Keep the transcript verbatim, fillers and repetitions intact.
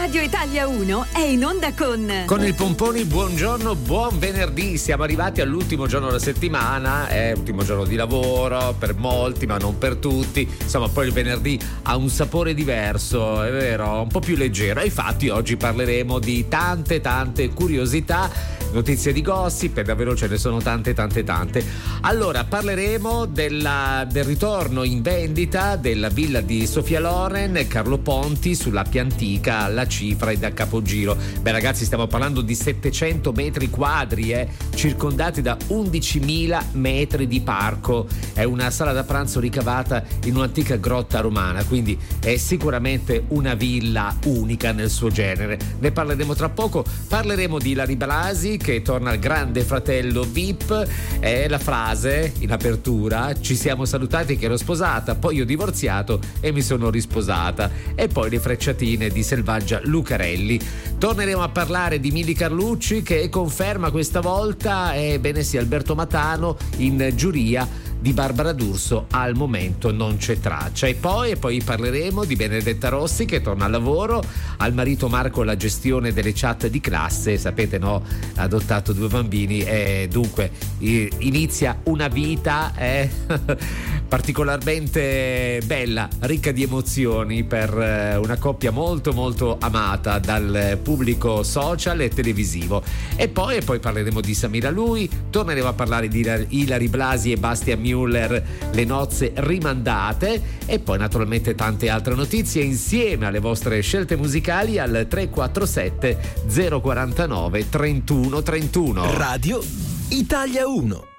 Radio Italia uno è in onda con Con il Pomponi. Buongiorno, buon venerdì. Siamo arrivati all'ultimo giorno della settimana, è ultimo giorno di lavoro per molti, ma non per tutti. Insomma, poi il venerdì ha un sapore diverso, è vero, un po' più leggero. E infatti oggi parleremo di tante tante curiosità, notizie di gossip, e davvero ce ne sono tante tante tante. Allora, parleremo della, del ritorno in vendita della villa di Sofia Loren e Carlo Ponti sulla Piantica, La Cifra e da Capogiro. Beh ragazzi, stiamo parlando di settecento metri quadri, eh, circondati da undicimila metri di parco. È una sala da pranzo ricavata in un'antica grotta romana, quindi è sicuramente una villa unica nel suo genere. Ne parleremo tra poco. Parleremo di Ilary Blasi che torna al Grande Fratello V I P. È la frase in apertura: ci siamo salutati che ero sposata, poi ho divorziato e mi sono risposata. E poi le frecciatine di Selvaggia Lucarelli. Torneremo a parlare di Mili Carlucci che conferma questa volta, ebbene sì, Alberto Matano in giuria. Di Barbara D'Urso al momento non c'è traccia. E poi, e poi parleremo di Benedetta Rossi che torna al lavoro, al marito Marco la gestione delle chat di classe. Sapete, no? Ha adottato due bambini e dunque inizia una vita eh, particolarmente bella, ricca di emozioni per una coppia molto molto amata dal pubblico social e televisivo. E poi, e poi parleremo di Samira Lui, torneremo a parlare di Ilary Blasi e Bastian Müller, le nozze rimandate, e poi naturalmente tante altre notizie insieme alle vostre scelte musicali al tre quattro sette zero quattro nove trentuno trentuno. Radio Italia uno.